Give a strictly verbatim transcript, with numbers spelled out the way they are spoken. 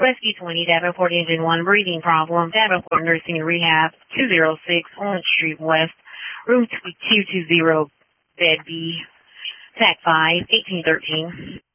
Rescue twenty, Davenport Engine one, breathing problem, Davenport Nursing and Rehab, two oh six Orange Street West, room two two zero, bed B, T A C five, eighteen thirteen.